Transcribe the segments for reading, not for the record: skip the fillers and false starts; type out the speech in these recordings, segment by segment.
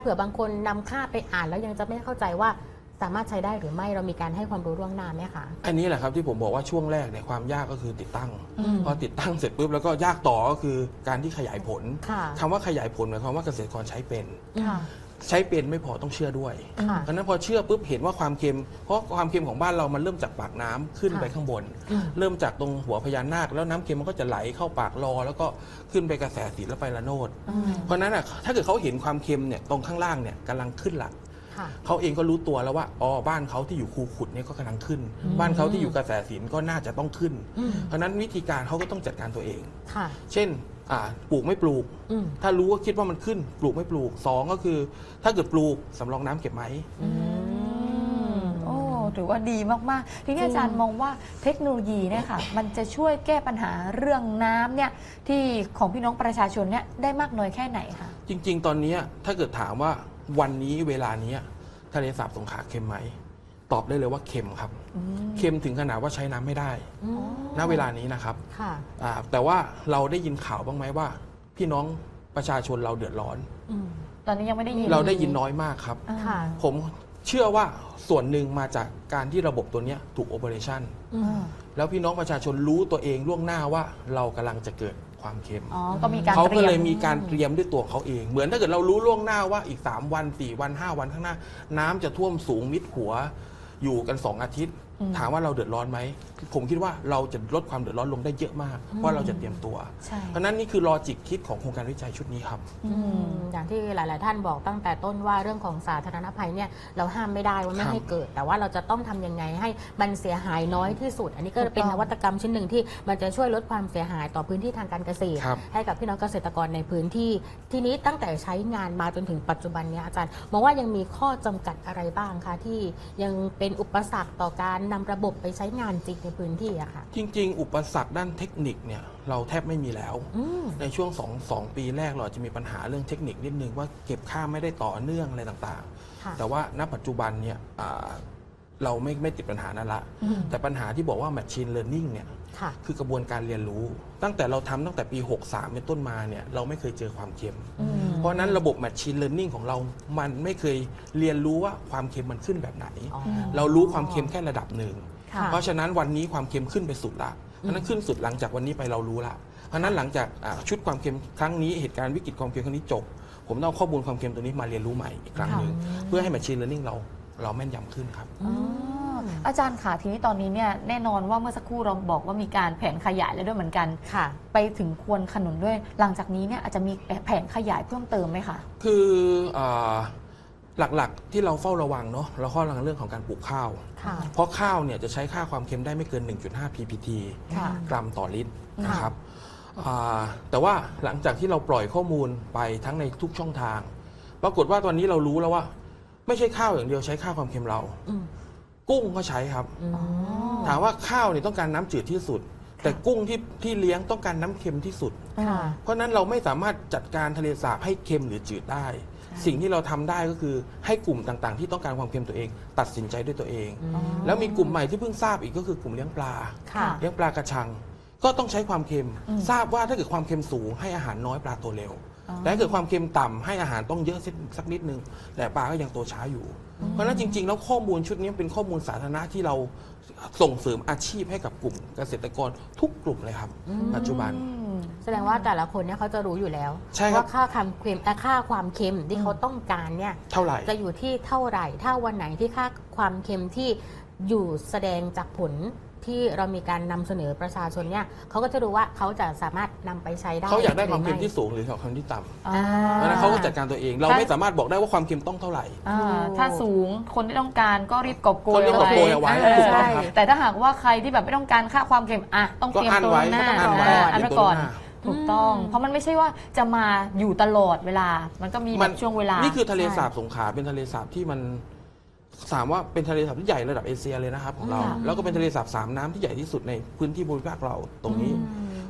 เผื่อบางคนนำค่าไปอ่านแล้วยังจะไม่เข้าใจว่าสามารถใช้ได้หรือไม่เรามีการให้ความรู้ล่วงหน้าไหมคะอันนี้แหละครับที่ผมบอกว่าช่วงแรกเนี่ยความยากก็คือติดตั้งพอติดตั้งเสร็จปุ๊บแล้วก็ยากต่อก็คือการที่ขยายผลคำว่าขยายผลหมายความว่าเกษตรกรใช้เป็นใช้เป็นไม่พอต้องเชื่อด้วยเพราะนั้นพอเชื่อปุ๊บเห็นว่าความเค็มเพราะความเค็มของบ้านเรามันเริ่มจากปากน้ำขึ้นไปข้างบนเริ่มจากตรงหัวพญานาคแล้วน้ำเค็มมันก็จะไหลเข้าปากรอแล้วก็ขึ้นไปกระแสสีแล้วไปละโนดเพราะนั้นถ้าเกิดเขาเห็นความเค็มเนี่ยตรงข้างล่างเนี่ยกำลังขึ้นหลักเขาเองก็รู้ตัวแล้วว่าอ๋อบ้านเขาที่อยู่คูขุดเนี่ยก็กำลังขึ้นบ้านเขาที่อยู่กระแสสีก็น่าจะต้องขึ้นเพราะนั้นวิธีการเขาก็ต้องจัดการตัวเองเช่นปลูกไม่ปลูกถ้ารู้ว่าคิดว่ามันขึ้นปลูกไม่ปลูก2ก็คือถ้าเกิดปลูกสำรองน้ำเก็บไหมถือว่าดีมากๆทีนี้อาจารย์มองว่าเทคโนโลยีเนี่ยค่ะมันจะช่วยแก้ปัญหาเรื่องน้ำเนี่ยที่ของพี่น้องประชาชนเนี่ยได้มากน้อยแค่ไหนคะจริงๆตอนนี้ถ้าเกิดถามว่าวันนี้เวลานี้ทะเลสาบสงขลาเค็มไหมตอบได้เลยว่าเค็มครับเค็มถึงขนาดว่าใช้น้ำไม่ได้ณเวลานี้นะครับแต่ว่าเราได้ยินข่าวบ้างไหมว่าพี่น้องประชาชนเราเดือดร้อนตอนนี้ยังไม่ได้ยินเราได้ยินน้อยมากครับผมเชื่อว่าส่วนหนึ่งมาจากการที่ระบบตัวนี้ถูกโอเปอเรชั่นแล้วพี่น้องประชาชนรู้ตัวเองล่วงหน้าว่าเรากำลังจะเกิดความเค็มเขาก็เลยมีการเตรียมด้วยตัวเขาเองเหมือนถ้าเกิดเรารู้ล่วงหน้าว่าอีก3วัน4วัน5วันข้างหน้าน้ำจะท่วมสูงมิดหัวอยู่กัน2 อาทิตย์ถามว่าเราเดือดร้อนไหมผมคิดว่าเราจะลดความเดือดร้อนลงได้เยอะมากเพราะเราจะเตรียมตัวเพราะนั้นนี่คือลอจิกคิดของโครงการวิจัยชุดนี้ครับอย่างที่หลายๆท่านบอกตั้งแต่ต้นว่าเรื่องของสาธารณภัยเนี่ยเราห้ามไม่ได้ว่าไม่ให้เกิดแต่ว่าเราจะต้องทำยังไงให้มันเสียหายน้อยที่สุดอันนี้ก็เป็นนวัตกรรมชิ้นหนึ่งที่มันจะช่วยลดความเสียหายต่อพื้นที่ทางการเกษตรให้กับพี่น้องเกษตรกรในพื้นที่ทีนี้ตั้งแต่ใช้งานมาจนถึงปัจจุบันนี้อาจารย์มองว่ายังมีข้อจำกัดอะไรบ้างคะที่ยังเป็นอุปสรรคต่อการนำระบบไปใช้งานจริงในพื้นที่อะค่ะจริงๆอุปสรรคด้านเทคนิคเนี่ยเราแทบไม่มีแล้วในช่วง2 ปีแรกเราจะมีปัญหาเรื่องเทคนิคนิดนึงว่าเก็บค่าไม่ได้ต่อเนื่องอะไรต่างๆแต่ว่าณปัจจุบันเนี่ยเราไม่ติดปัญหานั้นละแต่ปัญหาที่บอกว่า Machine Learning เนี่ยคือกระบวนการเรียนรู้ตั้งแต่เราทำตั้งแต่ปี63เป็นต้นมาเนี่ยเราไม่เคยเจอความเค็มเพราะนั้นระบบ Machine Learning ของเรามันไม่เคยเรียนรู้ว่าความเค็มมันขึ้นแบบไหนเรารู้ความเค็มแค่ระดับหนึ่งเพราะฉะนั้นวันนี้ความเค็มขึ้นไปสุดละเพราะนั้นขึ้นสุดหลังจากวันนี้ไปเรารู้ละเพราะนั้นหลังจากชุดความเค็มครั้งนี้เหตุการณ์วิกฤตความเค็มครั้งนี้จบผมต้องเอาข้อมูลความเค็มตัวนี้มาเรียนรู้ใหม่อีกครั้งหนึ่งเพื่อให้ Machine Learning เราแม่นยำขึ้นครับอาจารย์ค่ะทีนี้ตอนนี้เนี่ยแน่นอนว่าเมื่อสักครู่เราบอกว่ามีการแผนขยายแล้วด้วยเหมือนกันไปถึงควนขนุนด้วยหลังจากนี้เนี่ยอาจจะมีแผนขยายเพิ่มเติมไหมคะคือหลักๆที่เราเฝ้าระวังเนาะเราเฝ้าระวังเรื่องของการปลูกข้าวเพราะข้าวเนี่ยจะใช้ค่าความเค็มได้ไม่เกิน 1.5 ppt กรัมต่อลิตรนะครับแต่ว่าหลังจากที่เราปล่อยข้อมูลไปทั้งในทุกช่องทางปรากฏว่าตอนนี้เรารู้แล้วว่าไม่ใช่ข้าวอย่างเดียวใช้ค่าความเค็มเรากุ้งก็ใช้ครับถามว่าข้าวเนี่ยต้องการน้ำจืดที่สุดแต่กุ้งที่เลี้ยงต้องการน้ำเค็มที่สุดเพราะนั้นเราไม่สามารถจัดการทะเลสาบให้เค็มหรือจืดได้สิ่งที่เราทำได้ก็คือให้กลุ่มต่างๆที่ต้องการความเค็มตัวเองตัดสินใจด้วยตัวเองแล้วมีกลุ่มใหม่ที่เพิ่งทราบอีกก็คือกลุ่มเลี้ยงปลาเลี้ยงปลากระชังก็ต้องใช้ความเค็มทราบว่าถ้าเกิดความเค็มสูงให้อาหารน้อยปลาโตเร็วแต่ถ้าเกิดความเค็มต่ำให้อาหารต้องเยอะสักนิดนึงแต่ปลาก็ยังโตช้าอยู่เพราะนั้นจริงๆแล้วข้อมูลชุดนี้เป็นข้อมูลสาธารณะที่เราส่งเสริมอาชีพให้กับกลุ่มเกษตรกรทุกกลุ่มเลยครับปัจจุบันแสดงว่าแต่ละคนเนี่ยเขาจะรู้อยู่แล้วว่าค่าความเค็มที่เขาต้องการเนี่ยเท่าไหร่จะอยู่ที่เท่าไหร่ถ้าวันไหนที่ค่าความเค็มที่อยู่แสดงจากผลที่เรามีการนำเสนอประชาชนเนี่ยเขาก็จะรู้ว่าเขาจะสามารถนำไปใช้ได้เขาอยากได้ความเค็มที่สูงหรือความเค็มที่ต่ำเพราะนั้นเขาก็จัดการตัวเองเราไม่สามารถบอกได้ว่าความเค็มต้องเท่าไหร่ถ้าสูงคนที่ต้องการก็รีบกอบโกยเอาไว้แต่ถ้าหากว่าใครที่แบบไม่ต้องการค่าความเค็มต้องเตรียมตัวหน้าอันก่อนถูกต้องเพราะมันไม่ใช่ว่าจะมาอยู่ตลอดเวลามันก็มีช่วงเวลานี่คือทะเลสาบสงขลาเป็นทะเลสาบที่มันถามว่าเป็นทะเลสาบที่ใหญ่ระดับเอเชียเลยนะครับของเราแล้วก็เป็นทะเลสาบ3 น้ำที่ใหญ่ที่สุดในพื้นที่ภูมิภาคเราตรงนี้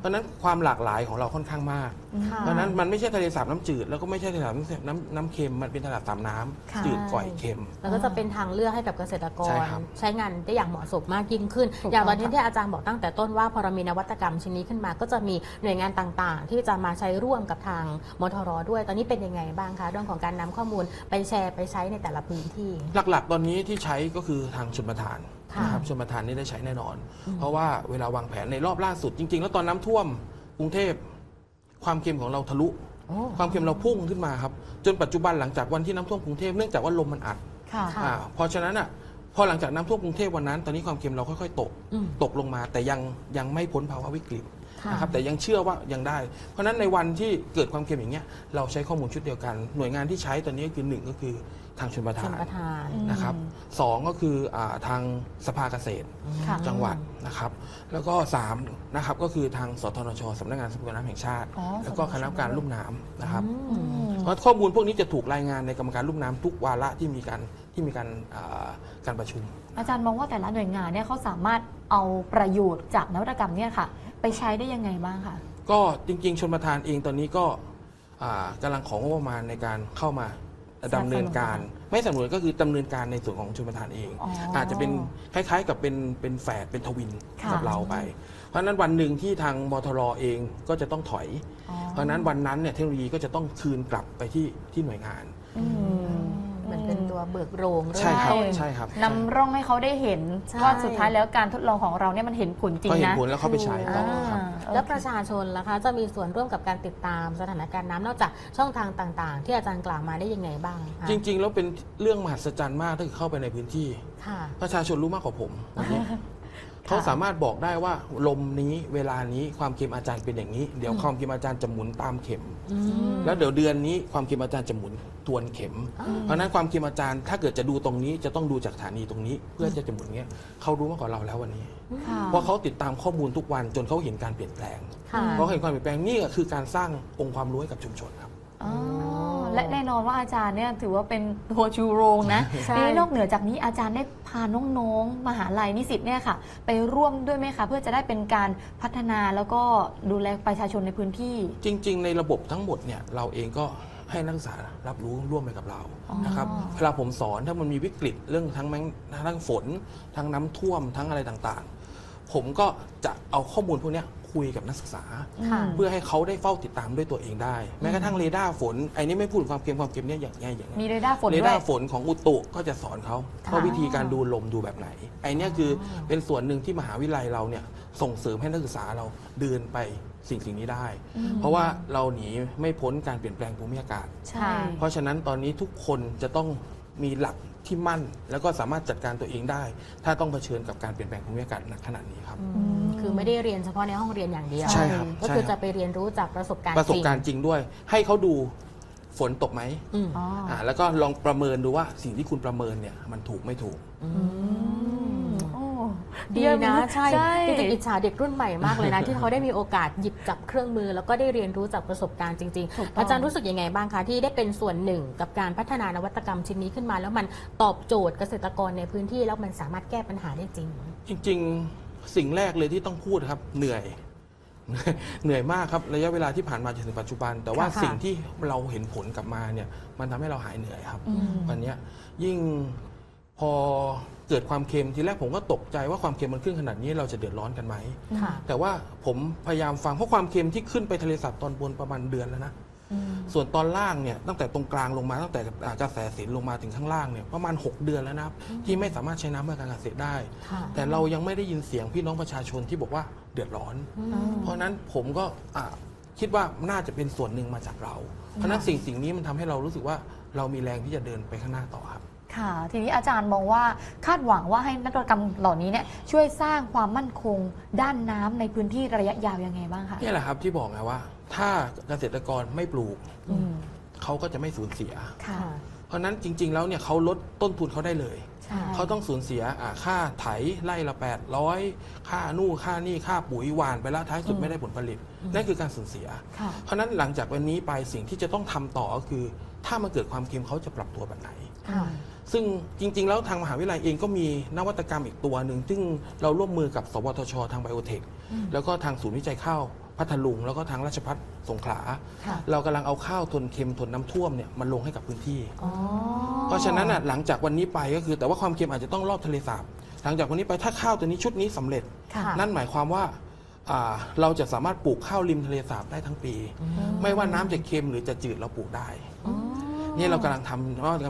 เพราะฉะนั้นความหลากหลายของเราค่อนข้างมากค่ะเพราะฉะนั้นมันไม่ใช่ทะเลสาบน้ำจืดแล้วก็ไม่ใช่ทะเลสาบน้ำเค็มมันเป็นทะเลสาบน้ค่ะำจืดก่อยเค็มแล้วก็จะเป็นทางเลือกให้กับเกษตรกใช่รครับใช้งานได้อย่างเหมาะสมมากยิ่งขึ้นถูกอย่างตอนต้องนี้ค่ะที่อาจารย์บอกตั้งแต่ต้นว่าพอเรามีนวัตกรรมชิ้นนี้ขึ้นมา ก็จะมีหน่วยงานต่างๆ ที่จะมาใช้ร่วมกับทางมทรด้วย ตอนนี้เป็นยังไงบ้างคะเรื่องของการนำข้อมูลไปแชร์ไปใช้ในแต่ละพื้นที่หลักๆ ตอนนี้ที่ใช้ก็คือทางชลประทานค่ะนะครับชลประทานนี่ได้ใช้แน่นอน เพราะว่าเวลาวางแผนในรอบล่าสุดจริง ๆ แล้วตอนน้ำท่วมกรุงเทพความเค็มของเราทะลุโอ้ความเค็มเราพุ่งขึ้นมาครับจนปัจจุบันหลังจากวันที่น้ำท่วมกรุงเทพเนื่องจากว่าลมมันอัดค่ะค่ะเพราะฉะนั้นพอหลังจากน้ำท่วมกรุงเทพวันนั้น ตอนนี้ความเค็มเราค่อยๆตกอืมตกลงมาแต่ยังไม่พ้นภาวะวิกฤตค่ะนะครับแต่ยังเชื่อว่ายังได้ เพราะฉะนั้นในวันที่เกิดความเค็มอย่างเงี้ยเราใช้ข้อมูลชุดเดียวกัน หน่วยงานที่ใช้ตอนนี้ก็คือ1ก็คือทางชลประชทานนประทานนะครับสองก็คือทางสภาเกษตรค่ะจังหวัดนะครับแล้วก็3นะครับก็คือทางสทนชสำนักงานทรัพยากรน้ำแห่งชาติอ๋อแล้วก็คณะกรรมการลุ่มน้ำนะครับอืมเพราะข้อมูลพวกนี้จะถูกรายงานในกรรมการลุ่มน้ำทุกวาระที่มีการประชุมอาจารย์มองว่าแต่ละหน่วยงานเนี่ยเขาสามารถเอาประโยชน์จากนวัตกรรมเนี่ยค่ะ ไปใช้ได้ยังไงบ้างคะก็จริง ๆ ชนประทานเองตอนนี้ก็กำลังของงบประมาณในการเข้ามาดำเนินการ ไม่สนับสนุนก็คือดำเนินการในส่วนของชนประทานเองอ๋อออาจจะเป็นคล้ายๆ กับเป็นแฝดเป็นทวินค่ะกับเราไป เพราะฉะนั้นวันหนึ่งที่ทางมทรเองก็จะต้องถอยอ๋อเพราะฉะนั้นวันนั้นเนี่ยเทคโนโลยีก็จะต้องคืนกลับไปที่หน่วยงานอืมมันเป็นตัวเบิกโรงเริ่มใช่ครับต้นใช่ครับนำร่องให้เขาได้เห็นใช่ว่าสุดท้ายแล้วการทดลองของเราเนี่ยมันเห็นผลจริงก็เห็นนะผลแล้วเขาไปใช้ต่อครับแล้วประชาชนล่ะคะจะมีส่วนร่วมกับการติดตามสถานการณ์น้ำนอกจากช่องทางต่างๆ ที่อาจารย์กล่าวมาได้ยังไงบ้างคะจริง ๆ แล้วเป็นเรื่องมหัศจรรย์มากถ้าเกิดเข้าไปในพื้นที่ค่ะประชาชนรู้มากกว่าผมวันนี้เขาสามารถบอกได้ว่าลมนี้เวลานี้ความเค็มอาจารย์เป็นอย่างนี้ เดี๋ยวความเค็มอาจารย์จะหมุนตามเข็ม แล้วเดี๋ยวเดือนนี้ความเค็มอาจารย์จะหมุนทวนเข็ม เพราะฉะนั้นความเค็มอาจารย์ถ้าเกิดจะดูตรงนี้จะต้องดูจากสถานีตรงนี้ เพื่อจะหมุนเงี้ยเขารู้มากกว่าเราแล้ววันนี้ค่ะเพราะเขาติดตามข้อมูลทุกวันจนเขาเห็นการเปลี่ยนแปลงค่ะเพราะเห็นความเปลี่ยนแปลงนี่ก็คือการสร้างองค์ความรู้ให้กับชุมชนครับอ๋อและแน่นอนว่าอาจารย์เนี่ยถือว่าเป็นตัวชูโรงนะใช่ทีนี้นอกเหนือจากนี้อาจารย์ได้พาน้องๆ มหาลัยนิสิตเนี่ยค่ะ ไปร่วมด้วยไหมคะ เพื่อจะได้เป็นการพัฒนาแล้วก็ดูแลประชาชนในพื้นที่จริง ๆ ในระบบทั้งหมดเนี่ยเราเองก็ให้นักศึกษารับรู้ร่วมไปกับเราอ๋อนะครับเวลาผมสอนถ้ามันมีวิกฤตเรื่องทั้งฝนทั้งน้ำท่วมทั้งอะไรต่างๆ ผมก็จะเอาข้อมูลพวกเนี้ยคุยกับนักศึกษาค่ะเพื่อให้เขาได้เฝ้าติดตามด้วยตัวเองได้ แม้กระทั่งเรดาร์ฝนไอ้นี่ไม่พูดความเค็มเนี่ยอย่างไงอย่างมีไงเรดาร์ฝนเรด้วดาย ร์ฝนของอุตุก็จะสอนเขาค่ะว่าวิธีการดูลมดูแบบไหน ไอ้เนี่ยคือเป็นส่วนหนึ่งที่มหาวิทยาลัยเราเนี่ยส่งเสริมให้นักศึกษาเราเดินไปสิ่งนี้ได้ เพราะว่าเราหนีไม่พ้นการเปลี่ยนแปลงภูมิอากาศใช่เพราะฉะนั้นตอนนี้ทุกคนจะต้องมีหลักที่มั่น แล้วก็สามารถจัดการตัวเองได้ ถ้าต้องเผชิญกับการเปลี่ยนแปลงภูมิอากาศณขณะนี้ครับคือไม่ได้เรียนเฉพาะในห้องเรียนอย่างเดียวใช่ครับก็ใช่คือครัจะบไปเรียนรู้จากประสบการณ์ประสบการณ์จริงด้วย ให้เขาดูฝนตกไหมจริงอ๋อแล้วก็ลองประเมินดูว่าสิ่งที่คุณประเมินเนี่ยมันถูกไม่ถูกโอ้ดีนะใช่ใช่จริงๆอิจฉาเด็กรุ่นใหม่มากเลยนะ ที่เขาได้มีโอกาสหยิบจับเครื่องมือ แล้วก็ได้เรียนรู้จากประสบการณ์จริงถูกต้องๆ อาจารย์รู้สึกยังไงบ้างคะที่ได้เป็นส่วนหนึ่งกับการพัฒนานวัตกรรมชิ้นนี้ขึ้นมา แล้วมันตอบโจทย์เกษตรกรในพื้นที่แล้วมันสามารถแก้ปัญหาได้จริงจริงๆสิ่งแรกเลยที่ต้องพูดครับเหนื่อย เหนื่อยมากครับระยะเวลาที่ผ่านมาจนถึงปัจจุบัน แต่ว่าค่ะสิ่งที่เราเห็นผลกลับมาเนี่ยมันทำให้เราหายเหนื่อยครับอืมวันเนี้ยยิ่งพอเกิดความเค็มทีแรกผมก็ตกใจว่าความเค็มมันขึ้นขนาดนี้เราจะเดือดร้อนกันไหมค่ะแต่ว่าผมพยายามฟังเพราะความเค็มที่ขึ้นไปทะเลสาบตอนบนประมาณเดือนแล้วนะ ส่วนตอนล่างเนี่ยตั้งแต่ตรงกลางลงมาตั้งแต่กระแสสินลงมาถึงข้างล่างเนี่ยประมาณ 6 เดือนแล้วนะครับที่ไม่สามารถใช้น้ำเพื่อการเกษตรได้ค่ะแต่เรายังไม่ได้ยินเสียงพี่น้องประชาชนที่บอกว่าเดือดร้อน เพราะฉะนั้นผมก็คิดว่าน่าจะเป็นส่วนหนึ่งมาจากเรา เพราะฉะนั้นสิ่งนี้มันทำให้เรารู้สึกว่าเรามีแรงที่จะเดินไปข้างหน้าต่อครับค่ะ ทีนี้อาจารย์มองว่าคาดหวังว่าให้นวัตกรรมเหล่านี้เนี่ยช่วยสร้างความมั่นคงด้านน้ำในพื้นที่ระยะยาวยังไงบ้างคะนี่แหละครับที่บอกไงว่า ถ้าเกษตรกรไม่ปลูกอืมเขาก็จะไม่สูญเสียค่ะเพราะฉะนั้นจริง ๆ แล้วเนี่ยเขาลดต้นทุนเขาได้เลยใช่เขาต้องสูญเสียค่าไถไร่ละ800ค่านู่นค่านี่ค่าปุ๋ยหวานไปแล้วท้ายสุดไม่ได้ผลผลิต นั่นคือการสูญเสียค่ะเพราะฉะนั้นหลังจากวันนี้ไปสิ่งที่จะต้องทำต่อก็คือ ถ้ามันเกิดความเค็มเขาจะปรับตัวแบบไหนค่ะซึ่งจริง ๆ แล้วทางมหาวิทยาลัยเองก็มีนวัตกรรมอีกตัวหนึ่งซึ่งเราร่วมมือกับสวทช ทางไบโอเทคแล้วก็ทางศูนย์วิจัยข้าวพัทลุงแล้วก็ทางราชภัฏสงขลาค่ะเรากำลังเอาข้าวทนเค็มทนน้ำท่วมเนี่ยมาลงให้กับพื้นที่อ๋อเพราะฉะนั้นหลังจากวันนี้ไปก็คือแต่ว่าความเค็มอาจจะต้องรอบทะเลสาบหลังจากวันนี้ไปถ้าข้าวตัวนี้ชุดนี้สำเร็จค่ะนั่นหมายความว่าเราจะสามารถปลูกข้าวริมทะเลสาบได้ทั้งปี ไม่ว่าน้ำจะเค็มหรือจะจืดเราปลูกได้อ๋อนี่เรากำลังทำว่า